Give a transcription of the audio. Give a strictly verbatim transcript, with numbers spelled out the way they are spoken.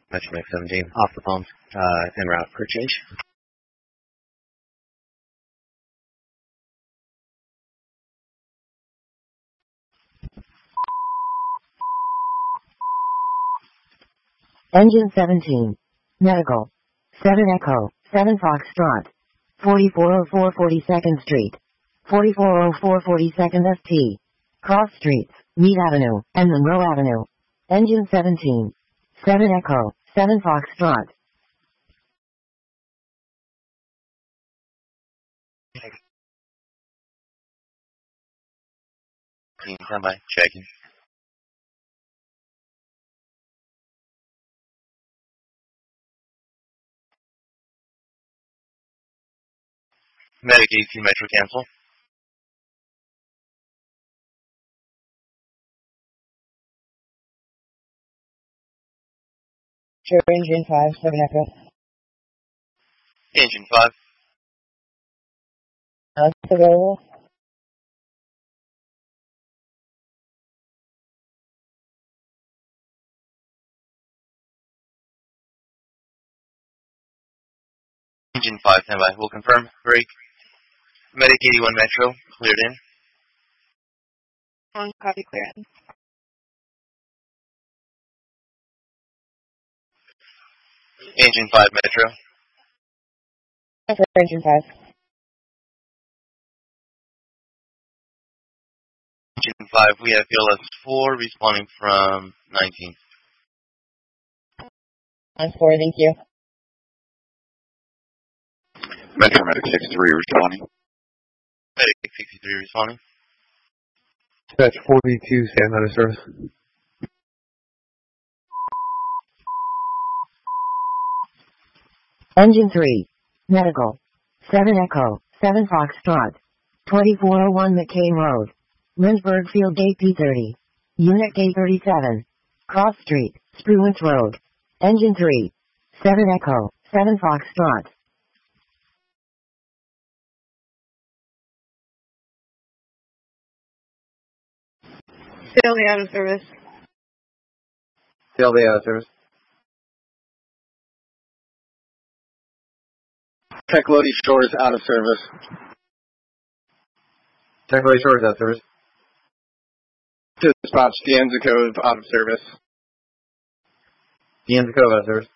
Metro seventeen, off the phone, uh, en route for change. Engine seventeen. Medical. seven Echo, seven Foxtrot. forty-four oh four forty-second Street. forty-four oh four forty-second S T. Cross Streets, Mead Avenue, and Monroe Avenue. Engine seventeen. seven Echo, seven Foxtrot. Stand by, checking. Medic eighteen Metro cancel. Sure, engine five, seven Echo. Engine five. Uh, available. Engine five, stand by. We'll confirm. Break. Medic eighty-one Metro, cleared in. On copy clearance. Engine five Metro. For engine five. Engine five, we have P L S four responding from nineteen. On four, thank you. Metro Medic sixty-three responding. Medic sixty-three responding. Dispatch forty-two, stand out of service. Engine three. Medical. seven Echo, seven Foxtrot. twenty-four oh one McCain Road. Lynchburg Field Gate P thirty. Unit Gate thirty-seven. Cross Street, Spruance Road. Engine three. seven Echo, seven Foxtrot. Still the out of service. Still the out of service. Tech Lodi Shores out of service. Tech Lodi Shores out of service. Dispatch, Deanza Cove out of service. Deanza Cove out of service.